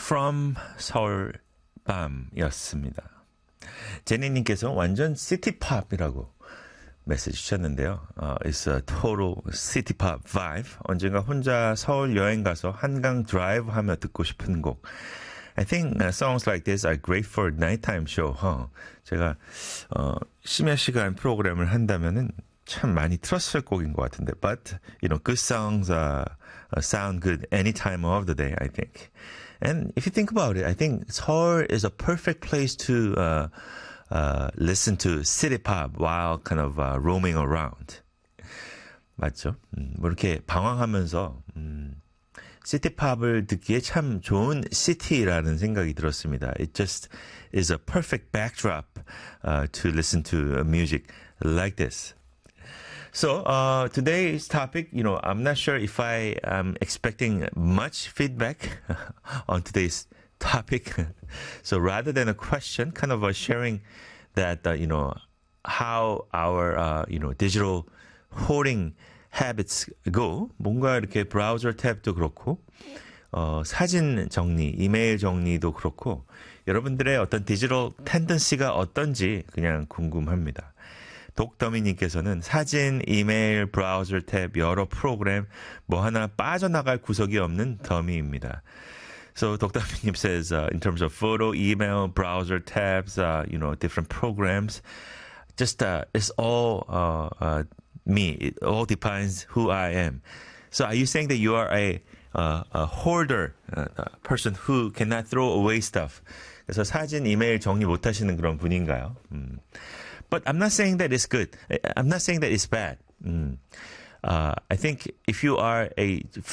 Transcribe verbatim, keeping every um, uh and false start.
from 서울밤이었습니다. 제니님께서 완전 시티팝이라고 메시지 주셨는데요. Uh, it's a total city pop vibe. 언젠가 혼자 서울 여행 가서 한강 드라이브 하며 듣고 싶은 곡. I think uh, songs like this are great for nighttime show. Huh? 제가 어, 심야 시간 프로그램을 한다면은 참 많이 틀었을 곡인 것 같은데. But you know, good songs uh, uh, sound good any time of the day. I think. And if you think about it, I think Seoul is a perfect place to uh, Uh, listen to city pop while kind of uh, roaming around. 맞죠? 음, 뭐 이렇게 방황하면서 음, 시티 팝을 듣기에 참 좋은 시티라는 생각이 들었습니다. It just is a perfect backdrop uh, to listen to music like this. So uh, today's topic, you know, I'm not sure if I am expecting much feedback on today's topic. So rather than a question, kind of a sharing that, uh, you know, how our, uh, you know, digital hoarding habits go. 뭔가 이렇게 브라우저 탭도 그렇고, 어, 사진 정리, 이메일 정리도 그렇고, 여러분들의 어떤 디지털 텐던시가 어떤지 그냥 궁금합니다. 독더미님께서는 사진, 이메일, 브라우저 탭, 여러 프로그램, 뭐 하나 빠져나갈 구석이 없는 더미입니다. So Doctor Minim says, uh, in terms of photo, email, browser tabs, uh, you know, different programs, just uh, it's all uh, uh, me. It all defines who I am. So are you saying that you are a, uh, a hoarder, uh, a person who cannot throw away stuff? 그래서 사진, 이메일 정리 못하시는 그런 분인가요? 음. But I'm not saying that it's good. I'm not saying that it's bad. 음. Uh, I think if you are a